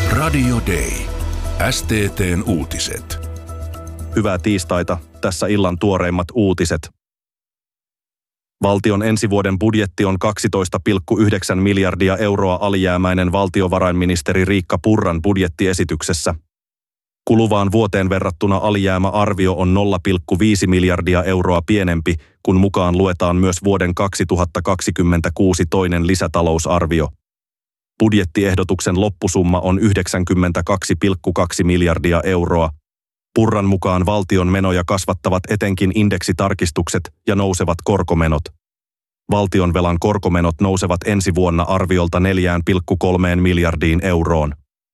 Radio Day. STT:n uutiset. Hyvää tiistaita, tässä illan tuoreimmat uutiset. Valtion ensi vuoden budjetti on 12,9 miljardia euroa alijäämäinen valtiovarainministeri Riikka Purran budjettiesityksessä. Kuluvaan vuoteen verrattuna alijäämäarvio on 0,5 miljardia euroa pienempi, kun mukaan luetaan myös vuoden 2026 toinen lisätalousarvio. Budjettiehdotuksen loppusumma on 92,2 miljardia euroa. Purran mukaan valtion menoja kasvattavat etenkin indeksitarkistukset ja nousevat korkomenot. Valtionvelan korkomenot nousevat ensi vuonna arviolta 4,3 miljardiin euroon.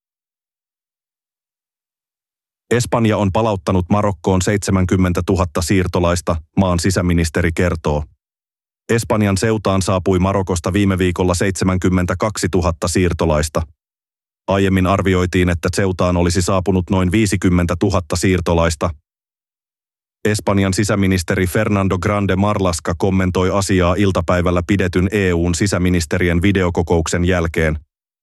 Espanja on palauttanut Marokkoon 70 000 siirtolaista, maan sisäministeri kertoo. Espanjan Ceutaan saapui Marokosta viime viikolla 72 000 siirtolaista. Aiemmin arvioitiin, että Ceutaan olisi saapunut noin 50 000 siirtolaista. Espanjan sisäministeri Fernando Grande Marlaska kommentoi asiaa iltapäivällä pidetyn EU:n sisäministerien videokokouksen jälkeen.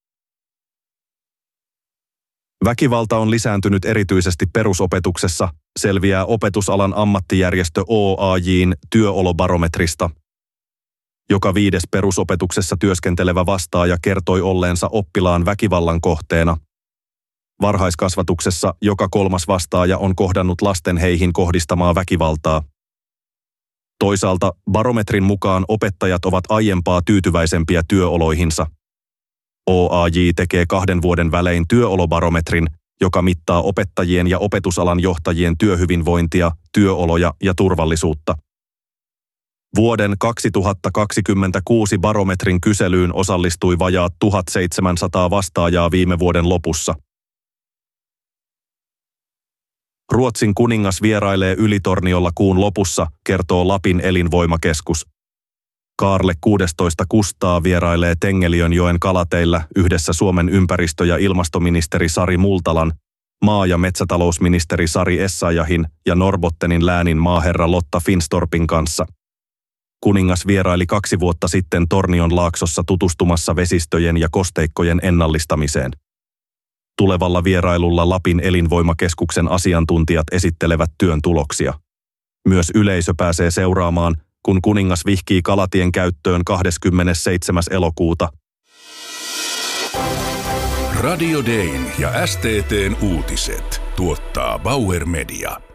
Väkivalta on lisääntynyt erityisesti perusopetuksessa, selviää opetusalan ammattijärjestö OAJ:n työolobarometrista. Joka 5. perusopetuksessa työskentelevä vastaaja kertoi olleensa oppilaan väkivallan kohteena. Varhaiskasvatuksessa joka 3. vastaaja on kohdannut lasten heihin kohdistamaa väkivaltaa. Toisaalta barometrin mukaan opettajat ovat aiempaa tyytyväisempiä työoloihinsa. OAJ tekee 2 vuoden välein työolobarometrin, joka mittaa opettajien ja opetusalan johtajien työhyvinvointia, työoloja ja turvallisuutta. Vuoden 2026 barometrin kyselyyn osallistui vajaat 1700 vastaajaa viime vuoden lopussa. Ruotsin kuningas vierailee Ylitorniolla kuun lopussa, kertoo Lapin elinvoimakeskus. Kaarle 16 Kustaa vierailee Tengeliönjoen kalateillä yhdessä Suomen ympäristö- ja ilmastoministeri Sari Multalan, maa- ja metsätalousministeri Sari Essayahin ja Norrbottenin läänin maaherra Lotta Finstorpin kanssa. Kuningas vieraili 2 vuotta sitten Tornion laaksossa tutustumassa vesistöjen ja kosteikkojen ennallistamiseen. Tulevalla vierailulla Lapin elinvoimakeskuksen asiantuntijat esittelevät työn tuloksia. Myös yleisö pääsee seuraamaan, kun kuningas vihkii kalatien käyttöön 27. elokuuta. Radio Dayn ja STT:n uutiset tuottaa Bauer Media.